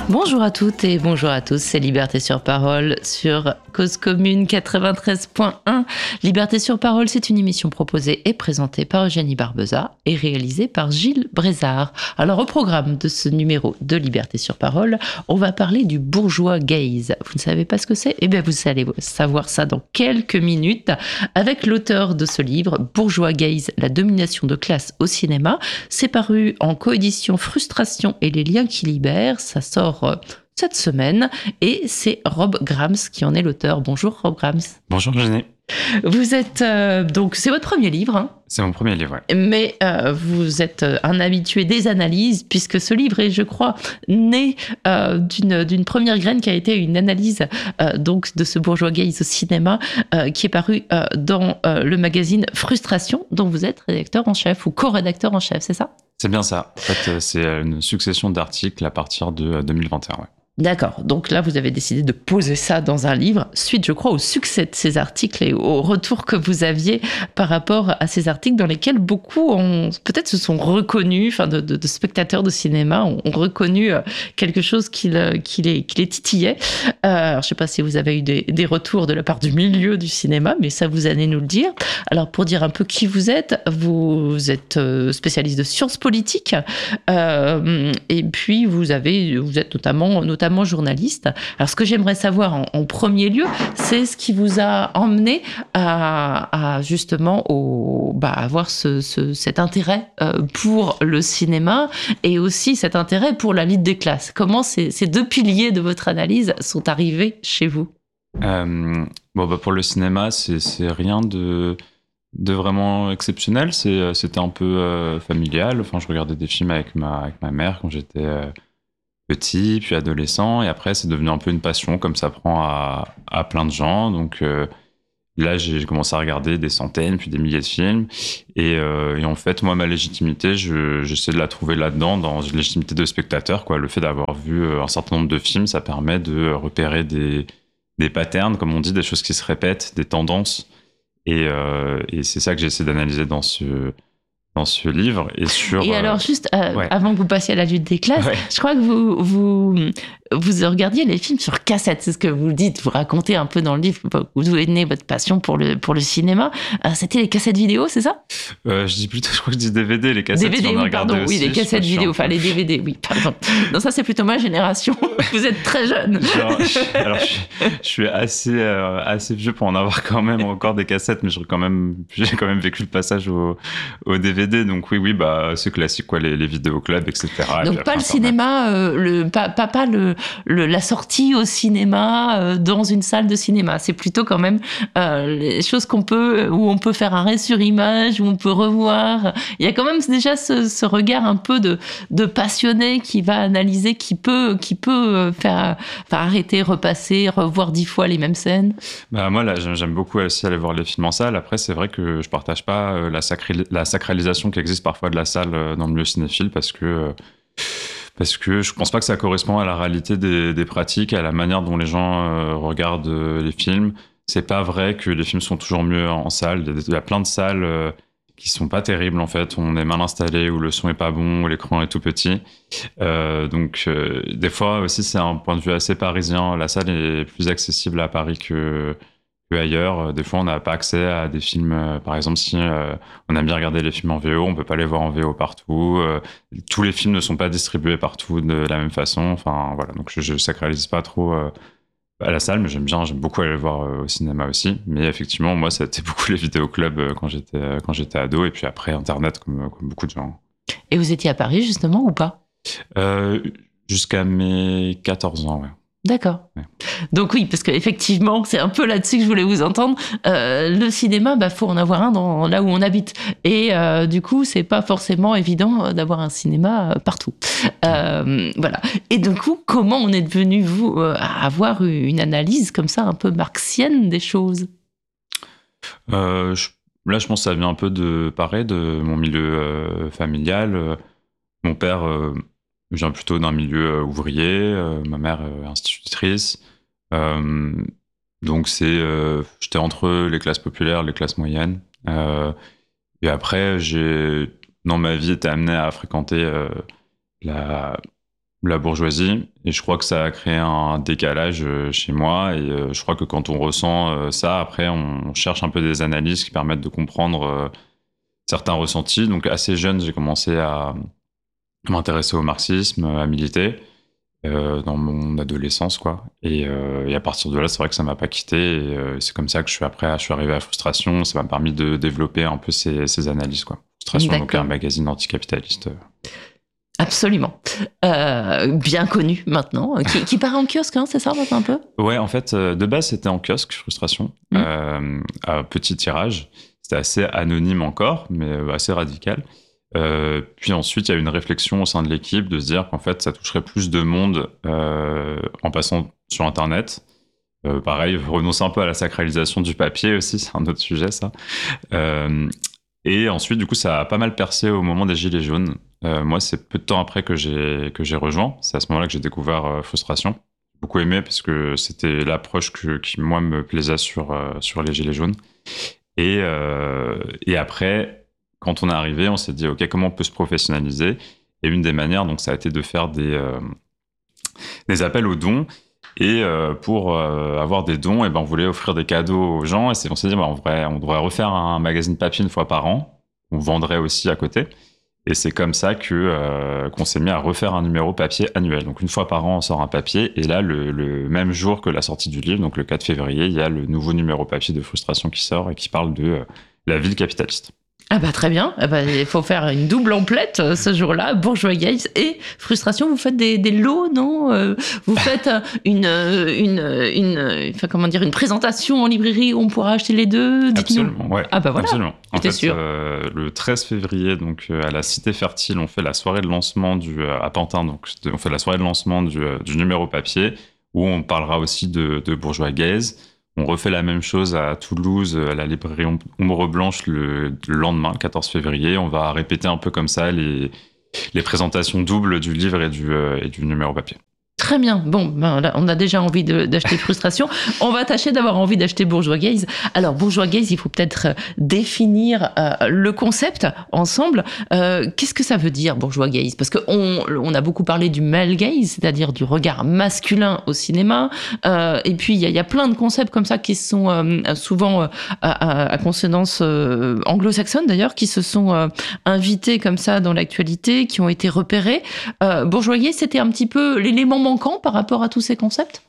Bonjour à toutes et bonjour à tous, c'est Liberté sur Parole sur Cause Commune 93.1. Liberté sur Parole, c'est une émission proposée et présentée par Eugénie Barbeza et réalisée par Gilles Brézard. Alors au programme de ce numéro de Liberté sur Parole, on va parler du bourgeois gaze. Vous ne savez pas ce que c'est ? Eh bien vous allez savoir ça dans quelques minutes avec l'auteur de ce livre, Bourgeois gaze, la domination de classe au cinéma. C'est paru en coédition Frustration et les liens qui libèrent. Ça sort cette semaine et c'est Rob Grams qui en est l'auteur. Bonjour Rob Grams. Bonjour Eugénie. Vous êtes donc c'est votre premier livre, hein ? C'est mon premier livre, ouais. Mais vous êtes un habitué des analyses puisque ce livre est, je crois, né d'une première graine qui a été une analyse donc de ce bourgeois gaze au cinéma qui est paru dans le magazine Frustration dont vous êtes rédacteur en chef ou co-rédacteur en chef, c'est ça ? C'est bien ça. En fait, c'est une succession d'articles à partir de 2021, ouais. D'accord. Donc là, vous avez décidé de poser ça dans un livre, suite, je crois, au succès de ces articles et au retour que vous aviez par rapport à ces articles dans lesquels beaucoup peut-être se sont reconnus, enfin, de spectateurs de cinéma ont reconnu quelque chose qui les titillait. Alors, je sais pas si vous avez eu des retours de la part du milieu du cinéma, mais ça, vous allez nous le dire. Alors, pour dire un peu qui vous êtes spécialiste de sciences politiques, et puis vous êtes notamment journaliste. Alors, ce que j'aimerais savoir en premier lieu, c'est ce qui vous a emmené à justement avoir cet intérêt pour le cinéma et aussi cet intérêt pour la lutte des classes. Comment ces deux piliers de votre analyse sont arrivés chez vous ? Pour le cinéma, c'est rien de vraiment exceptionnel. C'était un peu familial. Enfin, je regardais des films avec ma mère quand j'étais petit, puis adolescent, et après c'est devenu un peu une passion, comme ça prend à plein de gens. Donc là, j'ai commencé à regarder des centaines, puis des milliers de films, et en fait, moi, ma légitimité, j'essaie de la trouver là-dedans, dans une légitimité de spectateur, quoi. Le fait d'avoir vu un certain nombre de films, ça permet de repérer des patterns, comme on dit, des choses qui se répètent, des tendances, et c'est ça que j'essaie d'analyser dans ce livre. Et alors, juste avant que vous passiez à la lutte des classes, je crois que vous regardiez les films sur cassette, c'est ce que vous dites, vous racontez un peu dans le livre, d'où est née votre passion pour le cinéma. C'était les cassettes vidéo, c'est ça ? Je crois que je dis DVD, les cassettes. DVD, oui, pardon, aussi, oui, les cassettes vidéo, enfin les DVD, oui, pardon. Non, ça c'est plutôt ma génération, vous êtes très jeune. Je suis assez vieux pour en avoir quand même encore des cassettes, mais j'ai quand même vécu le passage au DVD. Donc oui, c'est classique, quoi, les vidéoclubs, etc. Donc pas le cinéma, pas la sortie au cinéma dans une salle de cinéma. C'est plutôt quand même les choses où on peut faire arrêt sur image, où on peut revoir. Il y a quand même déjà ce regard un peu de passionné qui va analyser, qui peut faire arrêter, repasser, revoir 10 fois les mêmes scènes. Moi là, j'aime beaucoup aussi aller voir les films en salle. Après, c'est vrai que je partage pas la sacralisation qui existe parfois de la salle dans le milieu cinéphile, parce que je pense pas que ça correspond à la réalité des pratiques, à la manière dont les gens regardent les films. C'est pas vrai que les films sont toujours mieux en salle. Il y a plein de salles qui sont pas terribles, en fait. On est mal installé, où le son est pas bon, où l'écran est tout petit. Donc des fois aussi, c'est un point de vue assez parisien. La salle est plus accessible à Paris que ailleurs. Des fois, on n'a pas accès à des films. Par exemple, si on aime bien regarder les films en VO, on peut pas les voir en VO partout. Tous les films ne sont pas distribués partout de la même façon. Enfin, voilà. Donc, je sacralise pas trop à la salle, mais j'aime beaucoup aller le voir au cinéma aussi. Mais effectivement, moi, ça a été beaucoup les vidéoclubs quand j'étais ado, et puis après Internet, comme beaucoup de gens. Et vous étiez à Paris, justement, ou pas ? Jusqu'à mes 14 ans, ouais. D'accord. Ouais. Donc oui, parce qu'effectivement, c'est un peu là-dessus que je voulais vous entendre. Le cinéma, faut en avoir un là où on habite. Et du coup, c'est pas forcément évident d'avoir un cinéma partout. Voilà. Et du coup, comment on est devenu, vous, à avoir une analyse comme ça, un peu marxienne des choses ? Là, je pense que ça vient un peu de mon milieu familial. Mon père vient plutôt d'un milieu ouvrier, ma mère institutrice. Donc j'étais entre les classes populaires, les classes moyennes. Et après, dans ma vie, été amené à fréquenter la la bourgeoisie, et je crois que ça a créé un décalage chez moi, et je crois que quand on ressent ça, après on cherche un peu des analyses qui permettent de comprendre certains ressentis. Donc assez jeune, j'ai commencé à m'intéresser au marxisme, à militer dans mon adolescence, quoi. Et à partir de là, c'est vrai que ça m'a pas quitté, et c'est comme ça que je suis arrivé à Frustration. Ça m'a permis de développer un peu ces analyses, quoi. Frustration, donc un magazine anticapitaliste. Absolument. Bien connu maintenant, qui paraît en kiosque, hein, c'est ça, un peu? Ouais, en fait, de base, c'était en kiosque, Frustration, à petit tirage. C'était assez anonyme encore, mais assez radical. Puis ensuite, il y a eu une réflexion au sein de l'équipe de se dire qu'en fait, ça toucherait plus de monde en passant sur Internet. Pareil, renoncer un peu à la sacralisation du papier aussi, c'est un autre sujet, ça. Et ensuite, du coup, ça a pas mal percé au moment des Gilets jaunes. Moi, c'est peu de temps après que j'ai rejoint. C'est à ce moment-là que j'ai découvert Frustration. J'ai beaucoup aimé parce que c'était l'approche qui, moi, me plaisait sur les Gilets jaunes. Et après, quand on est arrivé, on s'est dit, OK, comment on peut se professionnaliser? Et une des manières, donc, ça a été de faire des appels aux dons. Et pour avoir des dons, et ben, on voulait offrir des cadeaux aux gens. Et on s'est dit, on devrait refaire un magazine papier une fois par an. On vendrait aussi à côté. Et c'est comme ça qu'on s'est mis à refaire un numéro papier annuel. Donc une fois par an, on sort un papier. Et là, le même jour que la sortie du livre, donc le 4 février, il y a le nouveau numéro papier de Frustration qui sort et qui parle de la ville capitaliste. Ah bah très bien, il faut faire une double emplette ce jour-là, Bourgeois Gaze et Frustration. Vous faites des lots, non? Vous faites une présentation en librairie où on pourra acheter les deux? Absolument, ouais. Ah bah voilà. Absolument. En fait, sûr. Le 13 février, donc à la Cité Fertile, on fait la soirée de lancement à Pantin. Donc on fait la soirée de lancement du numéro papier où on parlera aussi de Bourgeois Gaze. On refait la même chose à Toulouse, à la librairie Ombre Blanche le lendemain, le 14 février. On va répéter un peu comme ça les présentations doubles du livre et du numéro papier. Très bien. Bon, là, on a déjà envie d'acheter Frustration. On va tâcher d'avoir envie d'acheter Bourgeois Gaze. Alors, Bourgeois Gaze, il faut peut-être définir le concept ensemble. Qu'est-ce que ça veut dire, Bourgeois Gaze? Parce qu'on a beaucoup parlé du male gaze, c'est-à-dire du regard masculin au cinéma. Et puis, il y a plein de concepts comme ça qui sont souvent à consonance anglo-saxonne, d'ailleurs, qui se sont invités comme ça dans l'actualité, qui ont été repérés. Bourgeois Gaze, c'était un petit peu l'élément manquant par rapport à tous ces concepts?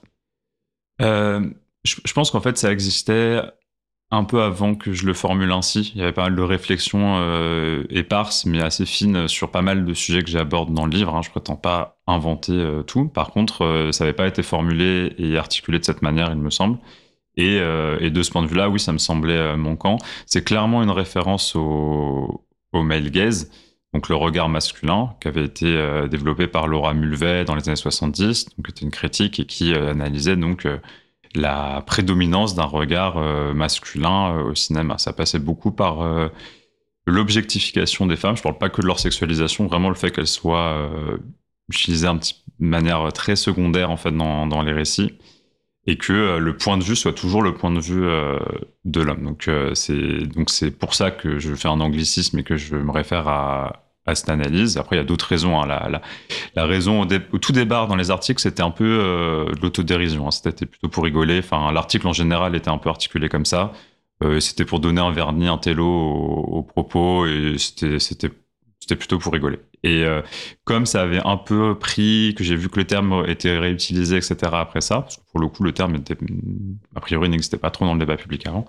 Je pense qu'en fait, ça existait un peu avant que je le formule ainsi. Il y avait pas mal de réflexions éparses, mais assez fines sur pas mal de sujets que j'aborde dans le livre. Hein. Je prétends pas inventer tout. Par contre, ça n'avait pas été formulé et articulé de cette manière, il me semble. Et de ce point de vue-là, oui, ça me semblait manquant. C'est clairement une référence au male gaze, donc le regard masculin, qui avait été développé par Laura Mulvey dans les années 70, donc qui était une critique et qui analysait donc la prédominance d'un regard masculin au cinéma. Ça passait beaucoup par l'objectification des femmes. Je parle pas que de leur sexualisation, vraiment le fait qu'elles soient utilisées de manière très secondaire en fait dans les récits, et que le point de vue soit toujours le point de vue de l'homme. Donc c'est pour ça que je fais un anglicisme et que je me réfère à cette analyse. Après, il y a d'autres raisons. Hein. La raison au tout départ dans les articles, c'était un peu de l'autodérision. Hein. C'était plutôt pour rigoler. Enfin, l'article en général était un peu articulé comme ça. C'était pour donner un vernis, un télo aux propos, et c'était plutôt pour rigoler. Et comme ça avait un peu pris, que j'ai vu que le terme était réutilisé, etc. après ça, parce que pour le coup, le terme a priori n'existait pas trop dans le débat public avant,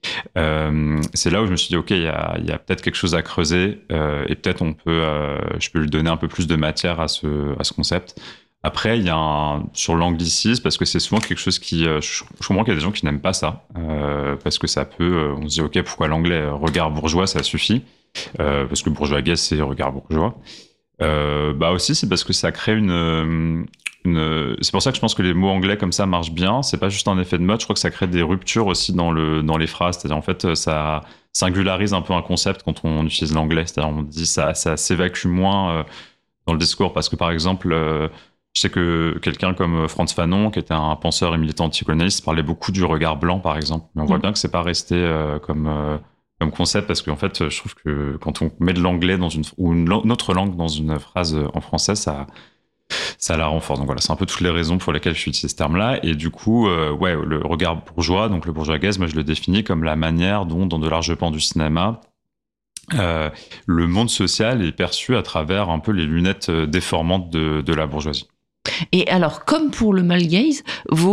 c'est là où je me suis dit, OK, il y a peut-être quelque chose à creuser, et peut-être je peux lui donner un peu plus de matière à ce concept. Après, il y a sur l'anglicisme, parce que c'est souvent quelque chose qui... je comprends qu'il y a des gens qui n'aiment pas ça, parce que ça peut... on se dit, OK, pourquoi l'anglais regard bourgeois, ça suffit, parce que bourgeois gaze, c'est regard bourgeois. Aussi, c'est parce que ça crée c'est pour ça que je pense que les mots anglais comme ça marchent bien. C'est pas juste un effet de mode. Je crois que ça crée des ruptures aussi dans les phrases. C'est-à-dire, en fait, ça singularise un peu un concept quand on utilise l'anglais. C'est-à-dire, on dit ça s'évacue moins dans le discours. Parce que, par exemple, je sais que quelqu'un comme Frantz Fanon, qui était un penseur et militant anticolonialiste, parlait beaucoup du regard blanc, par exemple. Mais on voit bien que c'est pas resté comme concept, parce qu'en fait, je trouve que quand on met de l'anglais ou une autre langue dans une phrase en français, ça ça la renforce. Donc voilà, c'est un peu toutes les raisons pour lesquelles je utilise ce terme-là. Et du coup, le regard bourgeois, donc le bourgeois gaze, moi je le définis comme la manière dont, dans de larges pans du cinéma, le monde social est perçu à travers un peu les lunettes déformantes de la bourgeoisie. Et alors, comme pour le male gaze,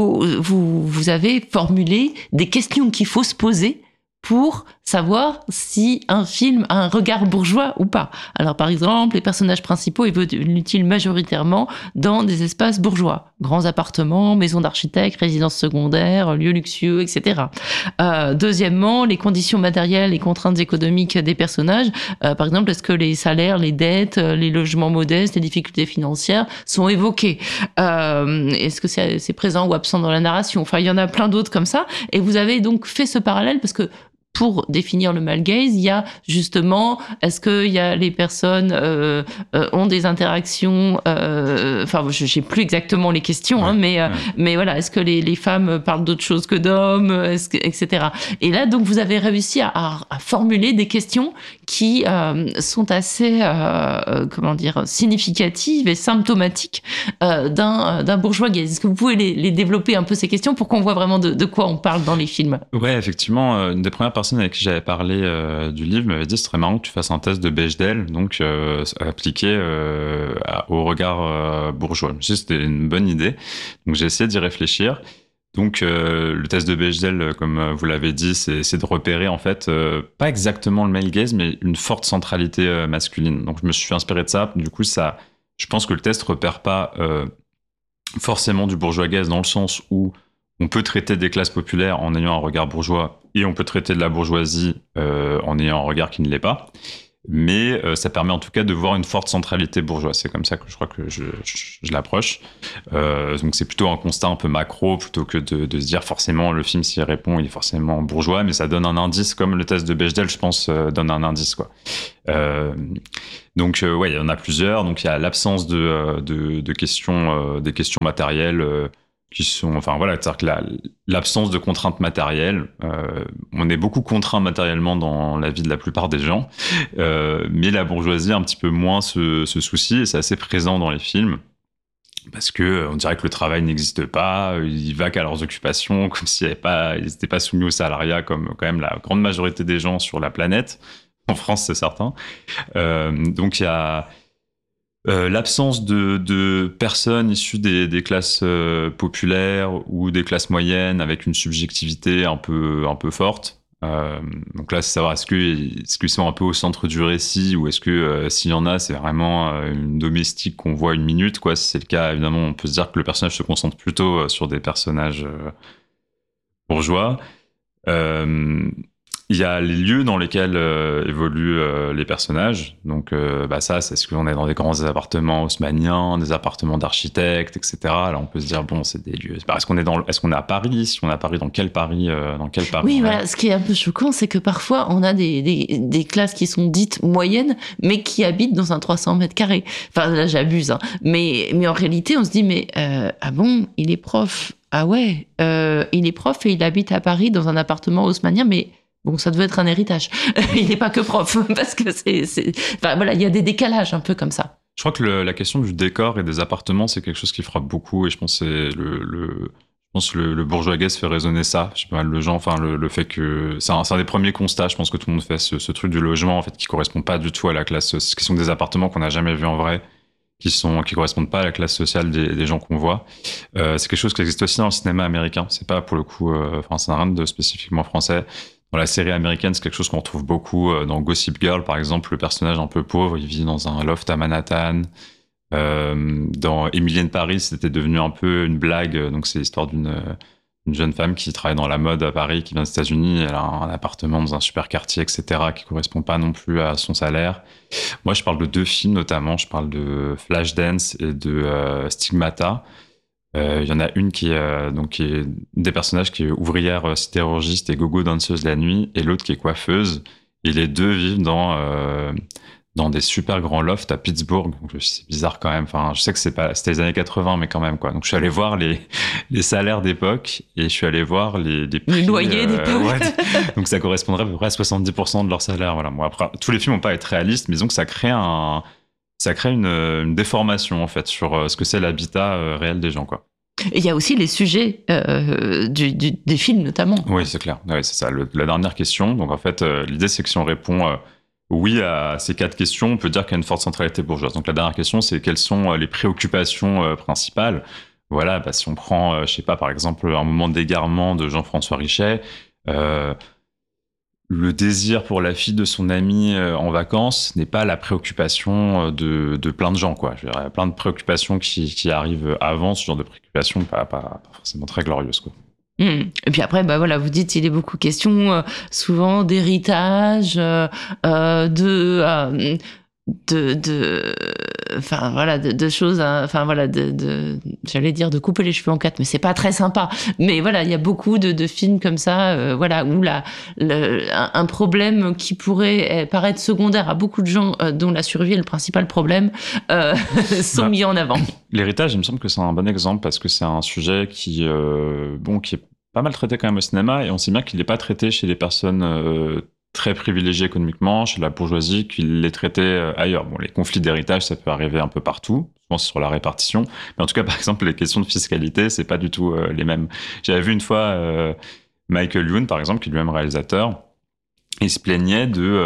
vous avez formulé des questions qu'il faut se poser pour savoir si un film a un regard bourgeois ou pas. Alors, par exemple, les personnages principaux évoluent-ils majoritairement dans des espaces bourgeois, grands appartements, maisons d'architectes, résidences secondaires, lieux luxueux, etc. Deuxièmement, les conditions matérielles et contraintes économiques des personnages. Par exemple, est-ce que les salaires, les dettes, les logements modestes, les difficultés financières sont évoqués? Est-ce que c'est présent ou absent dans la narration? Enfin, il y en a plein d'autres comme ça. Et vous avez donc fait ce parallèle parce que pour définir le male gaze, il y a justement, est-ce que il y a les personnes ont des interactions, enfin, je sais plus exactement les questions, hein, mais voilà, est-ce que les femmes parlent d'autre chose que d'hommes, etc. Et là, donc, vous avez réussi à formuler des questions qui sont assez, comment dire, significatives et symptomatiques d'un bourgeois gaze. Est-ce que vous pouvez les développer un peu ces questions pour qu'on voit vraiment de quoi on parle dans les films? Ouais, effectivement, une des premières personne avec qui j'avais parlé du livre m'avait dit c'est très marrant que tu fasses un test de Bechdel, donc appliqué au regard bourgeois. Je me suis dit c'était une bonne idée, donc j'ai essayé d'y réfléchir. Donc le test de Bechdel, comme vous l'avez dit, c'est de repérer en fait pas exactement le male gaze, mais une forte centralité masculine. Donc je me suis inspiré de ça. Du coup, je pense que le test repère pas forcément du bourgeois gaze dans le sens où on peut traiter des classes populaires en ayant un regard bourgeois et on peut traiter de la bourgeoisie en ayant un regard qui ne l'est pas. Mais ça permet en tout cas de voir une forte centralité bourgeoise. C'est comme ça que je crois que je l'approche. Donc c'est plutôt un constat un peu macro plutôt que de se dire forcément le film s'y répond, il est forcément bourgeois, mais ça donne un indice comme le test de Bechdel, je pense, donne un indice, quoi. Donc il y en a plusieurs. Donc il y a l'absence de questions, des questions matérielles qui sont, enfin voilà, c'est-à-dire que l'absence de contraintes matérielles, on est beaucoup contraint matériellement dans la vie de la plupart des gens, mais la bourgeoisie a un petit peu moins ce souci, et c'est assez présent dans les films, parce que on dirait que le travail n'existe pas, ils vaquent à leurs occupations, comme s'ils n'étaient pas soumis au salariat, comme quand même la grande majorité des gens sur la planète, en France c'est certain. Donc il y a l'absence de personnes issues des classes populaires ou des classes moyennes avec une subjectivité un peu forte. Donc là, c'est savoir est-ce qu'ils sont un peu au centre du récit ou est-ce que s'il y en a, c'est vraiment une domestique qu'on voit une minute, quoi. Si c'est le cas, évidemment, on peut se dire que le personnage se concentre plutôt sur des personnages bourgeois. Il y a les lieux dans lesquels évoluent les personnages. Donc ça, c'est ce qu'on est dans des grands appartements haussmanniens, des appartements d'architectes, etc. Là, on peut se dire bon, c'est des lieux. Est-ce qu'on est à Paris? Si on est à Paris, dans quel Paris? Oui, voilà. Ce qui est un peu choquant, c'est que parfois on a des classes qui sont dites moyennes, mais qui habitent dans un 300 mètres carrés. Enfin, là, j'abuse, hein. Mais en réalité, on se dit mais ah bon, il est prof. Ah ouais, il est prof et il habite à Paris dans un appartement haussmannien, mais bon, ça devait être un héritage. Il n'est pas que prof, parce que enfin, voilà, il y a des décalages un peu comme ça. Je crois que la question du décor et des appartements, c'est quelque chose qui frappe beaucoup, et je pense que le bourgeois gaze fait résonner ça. Je sais pas mal de gens, enfin, le fait que c'est un des premiers constats, je pense que tout le monde fait ce truc du logement, en fait, qui correspond pas du tout à la classe, qui sont des appartements qu'on n'a jamais vus en vrai, qui correspondent pas à la classe sociale des gens qu'on voit. C'est quelque chose qui existe aussi dans le cinéma américain. C'est pas, pour le coup, ça n'a rien de spécifiquement français. Dans la série américaine, c'est quelque chose qu'on retrouve beaucoup. Dans Gossip Girl, par exemple, le personnage un peu pauvre, il vit dans un loft à Manhattan. Dans Emily in Paris, c'était devenu un peu une blague. Donc, c'est l'histoire d'une jeune femme qui travaille dans la mode à Paris, qui vient des États-Unis. Elle a un appartement dans un super quartier, etc., qui correspond pas non plus à son salaire. Moi, je parle de 2 films, notamment. Je parle de Flashdance et de Stigmata. Il y en a une qui est une des personnages qui est ouvrière sidérurgiste et gogo danseuse la nuit, et l'autre qui est coiffeuse. Et les deux vivent dans des super grands lofts à Pittsburgh. Donc, c'est bizarre quand même. Enfin, je sais que c'était les années 80, mais quand même, quoi. Donc, je suis allé voir les salaires d'époque et je suis allé voir les prix. Les loyers d'époque. Ouais. Donc, ça correspondrait à peu près à 70% de leur salaire. Voilà. Bon, après, tous les films vont pas être réalistes, mais disons que ça crée ça crée une déformation en fait sur ce que c'est l'habitat réel des gens, quoi. Et il y a aussi les sujets des films notamment. Oui, c'est clair. Ouais, c'est ça. La dernière question. Donc en fait, l'idée c'est que si on répond oui à ces 4 questions, on peut dire qu'il y a une forte centralité bourgeoise. Donc la dernière question, c'est quelles sont les préoccupations principales. Voilà, bah, si on prend, je sais pas, par exemple, un moment d'égarement de Jean-François Richet, le désir pour la fille de son ami en vacances n'est pas la préoccupation de plein de gens, quoi. Je veux dire, il y a plein de préoccupations qui arrivent avant, ce genre de préoccupations pas forcément très glorieuses, quoi. Et puis après, bah voilà, vous dites il est beaucoup question souvent d'héritage, enfin voilà, de choses, enfin voilà, j'allais dire de couper les cheveux en 4, mais c'est pas très sympa. Mais voilà, il y a beaucoup de films comme ça, voilà, où un problème qui pourrait paraître secondaire à beaucoup de gens, dont la survie est le principal problème, sont mis en avant. L'héritage, il me semble que c'est un bon exemple parce que c'est un sujet qui est pas mal traité quand même au cinéma, et on sait bien qu'il n'est pas traité chez les personnes très privilégiées économiquement, chez la bourgeoisie, qu'il est traité ailleurs. Bon, les conflits d'héritage, ça peut arriver un peu partout, souvent c'est sur la répartition, mais en tout cas, par exemple, les questions de fiscalité, c'est pas du tout les mêmes. J'avais vu une fois Michael Youn, par exemple, qui est lui-même réalisateur, il se plaignait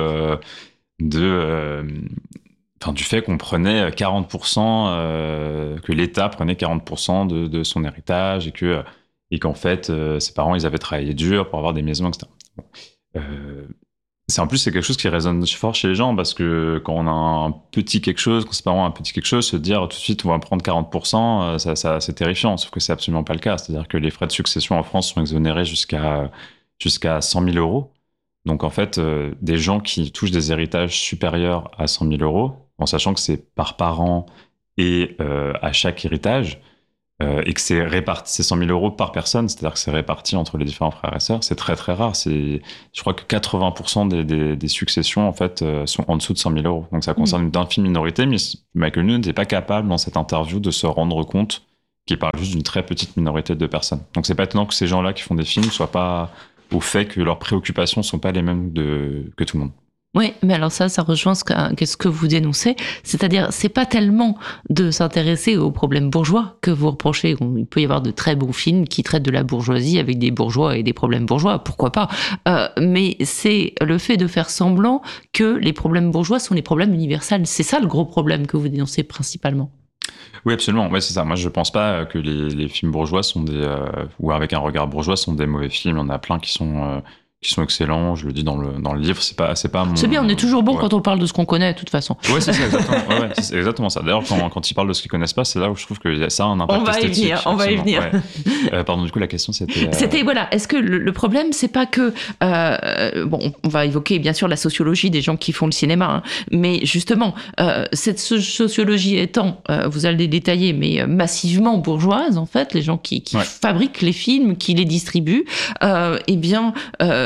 du fait qu'on prenait 40%, que l'État prenait 40% de son héritage, et qu'en fait, ses parents, ils avaient travaillé dur pour avoir des maisons, etc. Bon. En plus, c'est quelque chose qui résonne fort chez les gens, parce que quand on a un petit quelque chose, quand ses parents ont un petit quelque chose, se dire tout de suite, on va prendre 40%, ça, c'est terrifiant, sauf que c'est absolument pas le cas. C'est-à-dire que les frais de succession en France sont exonérés jusqu'à 100 000 euros. Donc, en fait, des gens qui touchent des héritages supérieurs à 100 000 euros, en sachant que c'est par parent et à chaque héritage, et que c'est réparti, c'est 100 000 euros par personne, c'est-à-dire que c'est réparti entre les différents frères et sœurs, c'est très très rare. Je crois que 80% des successions en fait sont en dessous de 100 000 euros. Donc ça concerne une infime minorité, mais Michael Youn n'était pas capable dans cette interview de se rendre compte qu'il parle juste d'une très petite minorité de personnes. Donc c'est pas étonnant que ces gens-là qui font des films soient pas au fait que leurs préoccupations sont pas les mêmes que tout le monde. Oui, mais alors ça rejoint ce que vous dénoncez, c'est-à-dire c'est pas tellement de s'intéresser aux problèmes bourgeois que vous reprochez. Il peut y avoir de très bons films qui traitent de la bourgeoisie avec des bourgeois et des problèmes bourgeois, pourquoi pas, mais c'est le fait de faire semblant que les problèmes bourgeois sont les problèmes universels. C'est ça le gros problème que vous dénoncez principalement. Oui, absolument. Ouais, c'est ça. Moi, je pense pas que les films bourgeois sont ou avec un regard bourgeois sont des mauvais films. Il y en a plein qui sont excellents, je le dis dans le livre, c'est pas mon... C'est bien, on est toujours bon quand on parle de ce qu'on connaît, de toute façon. Ouais, c'est ça, exactement. Ouais, c'est exactement ça. D'ailleurs, quand ils parlent de ce qu'ils connaissent pas, c'est là où je trouve que ça a un impact esthétique. On va y venir. Ouais. Pardon, du coup, la question, c'était... C'était, voilà, est-ce que le problème, c'est pas que... bon, on va évoquer, bien sûr, la sociologie des gens qui font le cinéma, hein, mais justement, cette sociologie étant, vous allez détailler, mais massivement bourgeoise, en fait, les gens qui fabriquent les films, qui les distribuent, eh bien...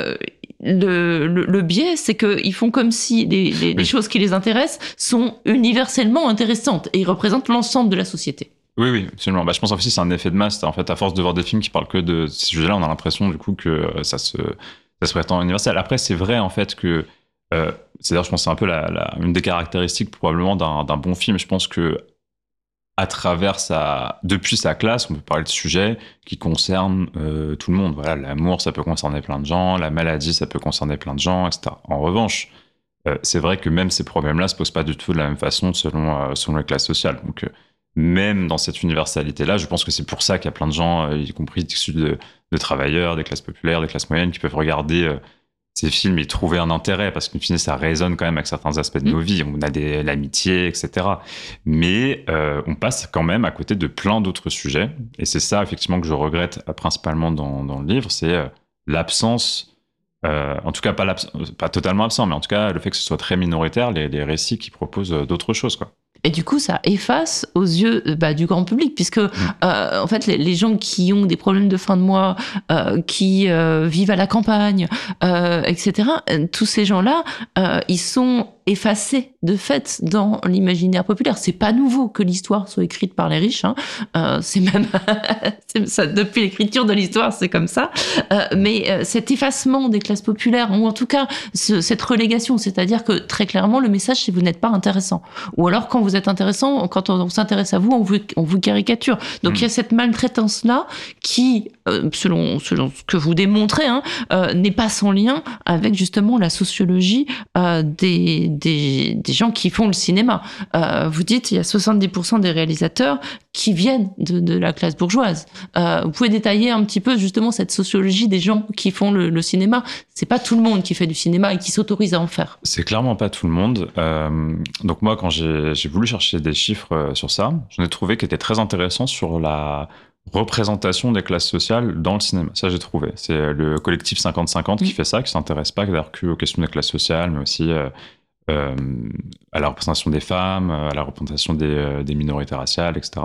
Le biais, c'est qu'ils font comme si les choses qui les intéressent sont universellement intéressantes et ils représentent l'ensemble de la société. Oui, absolument. Je pense aussi que c'est un effet de masse. En fait, à force de voir des films qui parlent que de ces sujets-là, on a l'impression du coup que ça se prétend universel. Après, c'est vrai en fait que c'est-à-dire, je pense que c'est un peu une des caractéristiques probablement d'un bon film. Je pense que depuis sa classe, on peut parler de sujets qui concernent tout le monde. Voilà, l'amour, ça peut concerner plein de gens, la maladie, ça peut concerner plein de gens, etc. En revanche, c'est vrai que même ces problèmes-là se posent pas du tout de la même façon selon les classes sociales. Donc, même dans cette universalité-là, je pense que c'est pour ça qu'il y a plein de gens, y compris issus de travailleurs, des classes populaires, des classes moyennes, qui peuvent regarder ces films et trouver un intérêt, parce qu'au final, ça résonne quand même avec certains aspects de nos vies. On a l'amitié, etc. Mais on passe quand même à côté de plein d'autres sujets. Et c'est ça, effectivement, que je regrette principalement dans le livre, c'est l'absence, en tout cas pas totalement absent, mais en tout cas le fait que ce soit très minoritaire, les récits qui proposent d'autres choses, quoi. Et du coup, ça efface aux yeux du grand public, puisque en fait, les gens qui ont des problèmes de fin de mois, qui vivent à la campagne, etc., tous ces gens-là, ils sont effacé de fait dans l'imaginaire populaire. C'est pas nouveau que l'histoire soit écrite par les riches. C'est même ça, depuis l'écriture de l'histoire, c'est comme ça. Mais cet effacement des classes populaires, ou en tout cas cette relégation, c'est-à-dire que très clairement le message c'est vous n'êtes pas intéressant. Ou alors quand vous êtes intéressant, quand on s'intéresse à vous, on vous caricature. Donc il y a cette maltraitance là qui, selon ce que vous démontrez, n'est pas sans lien avec justement la sociologie des gens qui font le cinéma. Vous dites, il y a 70% des réalisateurs qui viennent de la classe bourgeoise. Vous pouvez détailler un petit peu justement cette sociologie des gens qui font le cinéma. C'est pas tout le monde qui fait du cinéma et qui s'autorise à en faire. C'est clairement pas tout le monde. Donc moi, quand j'ai voulu chercher des chiffres sur ça, j'en ai trouvé qui étaient très intéressants sur la représentation des classes sociales dans le cinéma. Ça, j'ai trouvé. C'est le collectif 50-50 qui fait ça, qui s'intéresse pas d'ailleurs qu'aux questions des classes sociales, mais aussi à la représentation des femmes, à la représentation des minorités raciales, etc.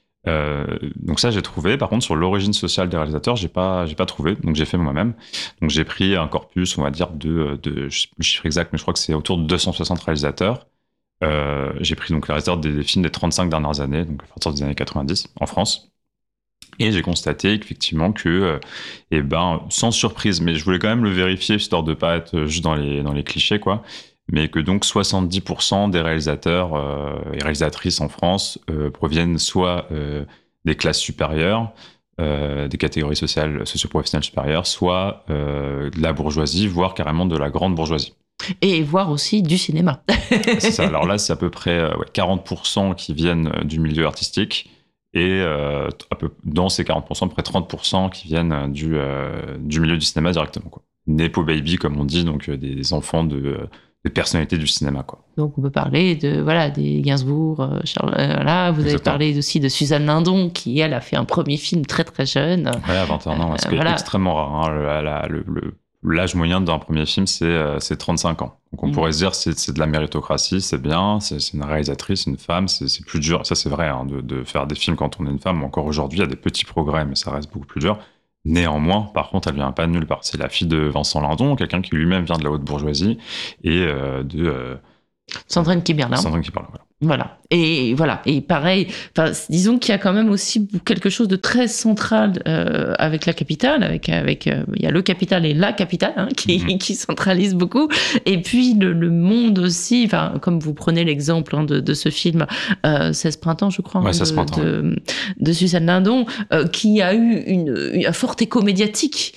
Donc ça, j'ai trouvé. Par contre, sur l'origine sociale des réalisateurs, j'ai pas trouvé. Donc j'ai fait moi-même. Donc j'ai pris un corpus, on va dire, je sais plus le chiffre exact, mais je crois que c'est autour de 260 réalisateurs. J'ai pris donc les réalisateurs des films des 35 dernières années, donc à partir des années 90 en France. Et j'ai constaté effectivement que, sans surprise, mais je voulais quand même le vérifier, histoire de pas être juste dans les clichés, quoi, mais que donc 70% des réalisateurs et réalisatrices en France proviennent soit des classes supérieures, des catégories sociales, socio-professionnelles supérieures, soit de la bourgeoisie, voire carrément de la grande bourgeoisie. Et voir aussi du cinéma. C'est ça. Alors là, c'est à peu près 40% qui viennent du milieu artistique. Et dans ces 40%, à peu près 30% qui viennent du milieu du cinéma directement, quoi. Nepo baby, comme on dit, donc des enfants de personnalités du cinéma, quoi. Donc on peut parler des Gainsbourg, vous avez parlé aussi de Suzanne Lindon, qui elle a fait un premier film très très jeune. Ouais, à 21 ans, ce qui est extrêmement rare. L'âge moyen d'un premier film, c'est 35 ans. Donc on pourrait se dire c'est de la méritocratie, c'est bien, c'est une réalisatrice, une femme, c'est plus dur. Ça c'est vrai, de faire des films quand on est une femme. Encore aujourd'hui, il y a des petits progrès, mais ça reste beaucoup plus dur. Néanmoins, par contre, elle vient pas de nulle part. C'est la fille de Vincent Lindon, quelqu'un qui lui-même vient de la haute bourgeoisie, et de Sandrine Kiberlin. Voilà. Et pareil, disons qu'il y a quand même aussi quelque chose de très central avec la capitale, il y a le capital et la capitale qui centralise beaucoup. Et puis le monde aussi, comme vous prenez l'exemple de ce film 16 printemps, je crois, 16 printemps, de Suzanne Lindon, qui a eu un fort écho médiatique.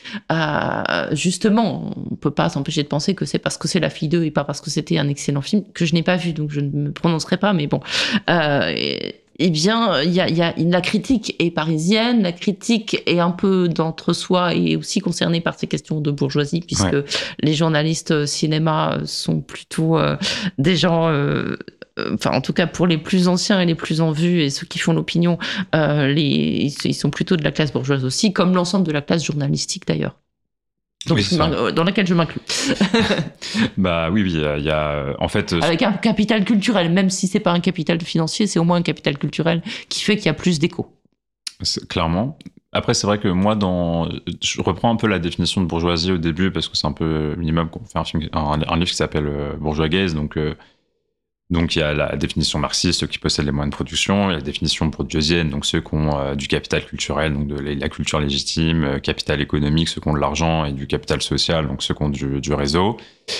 Justement, on peut pas s'empêcher de penser que c'est parce que c'est la fille d'eux et pas parce que c'était un excellent film que je n'ai pas vu, donc je ne me prononcerai pas, mais bon. Eh bien, la critique est parisienne, la critique est un peu d'entre-soi et aussi concernée par ces questions de bourgeoisie, puisque les journalistes cinéma sont plutôt des gens... en tout cas pour les plus anciens et les plus en vue et ceux qui font l'opinion, ils sont plutôt de la classe bourgeoise aussi, comme l'ensemble de la classe journalistique d'ailleurs. Donc, dans laquelle je m'inclus. Oui, il y a en fait... Avec un capital culturel, même si c'est pas un capital financier, c'est au moins un capital culturel qui fait qu'il y a plus d'écho. Clairement. Après, c'est vrai que moi, je reprends un peu la définition de bourgeoisie au début, parce que c'est un peu minimum qu'on fait un livre qui s'appelle Bourgeois Gaze, donc il y a la définition marxiste, ceux qui possèdent les moyens de production, il y a la définition bourdieusienne, donc ceux qui ont du capital culturel, donc de la culture légitime, capital économique, ceux qui ont de l'argent, et du capital social, donc ceux qui ont du réseau.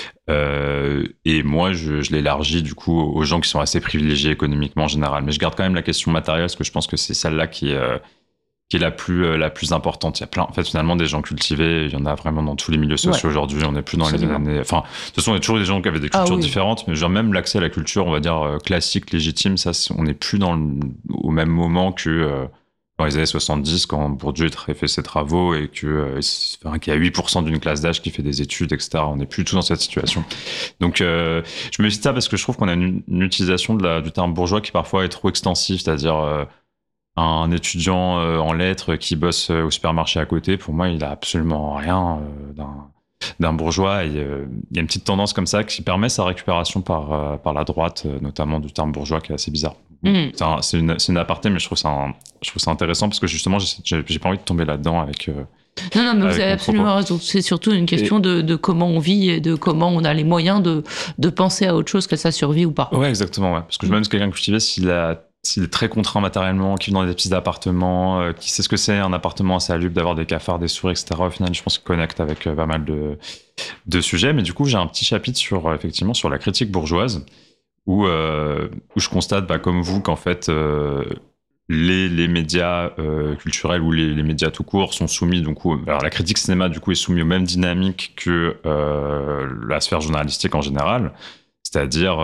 Et moi, je l'élargis du coup aux gens qui sont assez privilégiés économiquement en général. Mais je garde quand même la question matérielle, parce que je pense que c'est celle-là qui est la plus importante. Il y a plein, en fait, finalement, des gens cultivés. Il y en a vraiment dans tous les milieux sociaux aujourd'hui. On n'est plus dans les années. Enfin, de toute façon, il y a toujours des gens qui avaient des cultures différentes, mais genre même l'accès à la culture, on va dire classique, légitime, ça, on n'est plus au même moment que dans les années 70, quand Bourdieu a fait ses travaux et qu'il y a 8% d'une classe d'âge qui fait des études, etc. On n'est plus tout dans cette situation. Donc, je me dis ça parce que je trouve qu'on a une utilisation du terme bourgeois qui parfois est trop extensive, c'est-à-dire un étudiant en lettres qui bosse au supermarché à côté, pour moi, il a absolument rien d'un bourgeois. Et il y a une petite tendance comme ça qui permet sa récupération par la droite, notamment du terme bourgeois, qui est assez bizarre. C'est une aparté, mais je trouve ça intéressant parce que justement, j'ai pas envie de tomber là-dedans avec Non, mais vous avec avez mon absolument propos. raison. C'est surtout une question de comment on vit et de comment on a les moyens de penser à autre chose que sa survie ou pas. Ouais, exactement. Ouais. Parce que même si quelqu'un cultivé, s'il est très contraint matériellement, qui vit dans des petits appartements, qui sait ce que c'est un appartement insalubre, d'avoir des cafards, des souris, etc. Au final, je pense qu'il connecte avec pas mal de sujets. Mais du coup, j'ai un petit chapitre effectivement, sur la critique bourgeoise, où je constate, comme vous, qu'en fait, les médias culturels ou les médias tout court sont soumis, alors la critique cinéma, du coup, est soumise aux mêmes dynamiques que la sphère journalistique en général, c'est-à-dire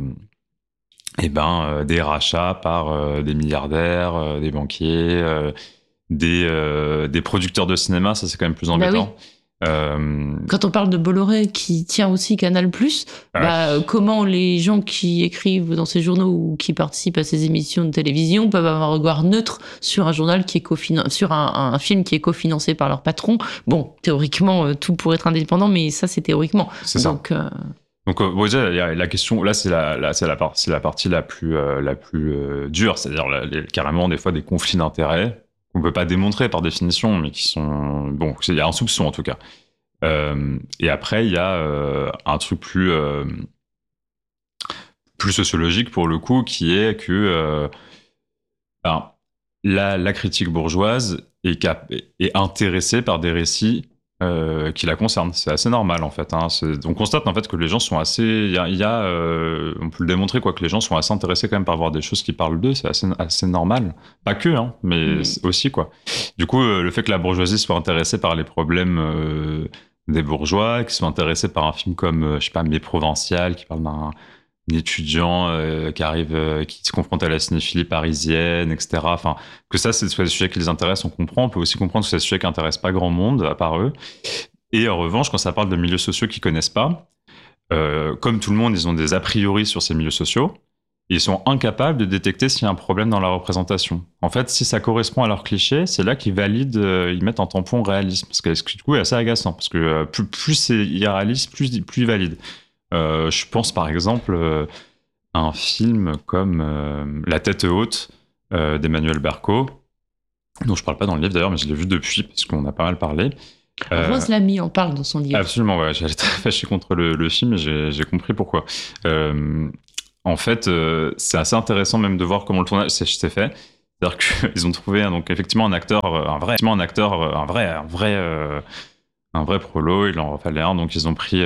des rachats par des milliardaires, des banquiers, des producteurs de cinéma, ça c'est quand même plus embêtant. Quand on parle de Bolloré qui tient aussi Canal+, comment les gens qui écrivent dans ces journaux ou qui participent à ces émissions de télévision peuvent avoir un regard neutre sur un journal qui est sur un film qui est cofinancé par leur patron. Bon, théoriquement, tout pourrait être indépendant, mais ça c'est théoriquement. C'est ça. Donc, la question, là, c'est la partie la plus dure, c'est-à-dire carrément des fois des conflits d'intérêts qu'on peut pas démontrer par définition, mais qui sont il y a un soupçon en tout cas. Et après, il y a un truc plus sociologique pour le coup, qui est que la critique bourgeoise est intéressée par des récits qui la concernent. C'est assez normal en fait. On constate en fait que les gens sont assez. On peut le démontrer que les gens sont assez intéressés quand même par voir des choses qui parlent d'eux. C'est assez normal. Pas que, mais aussi quoi. Du coup, le fait que la bourgeoisie soit intéressée par les problèmes des bourgeois, qui soit intéressée par un film comme Mes Provinciales, qui parle d'un étudiant qui se confronte à la cinéphilie parisienne, etc. Enfin, que ça, c'est soit des sujets qui les intéressent, on comprend. On peut aussi comprendre que c'est des sujets qui n'intéressent pas grand monde, à part eux. Et en revanche, quand ça parle de milieux sociaux qu'ils connaissent pas, comme tout le monde, ils ont des a priori sur ces milieux sociaux. Ils sont incapables de détecter s'il y a un problème dans la représentation. En fait, si ça correspond à leur cliché, c'est là qu'ils valident, ils mettent en tampon réalisme. Parce que du coup, c'est assez agaçant. Parce que plus c'est irréaliste, plus il valide. Je pense par exemple à un film comme La tête haute d'Emmanuel Berco, dont je parle pas dans le livre d'ailleurs, mais je l'ai vu depuis parce qu'on a pas mal parlé. Rose Lamy en parle dans son livre. Absolument, ouais, j'allais très fâché contre le film, et j'ai compris pourquoi. En fait, c'est assez intéressant même de voir comment le tournage s'est fait. C'est-à-dire qu'ils ont trouvé donc effectivement un vrai prolo, il en fallait un, donc ils ont pris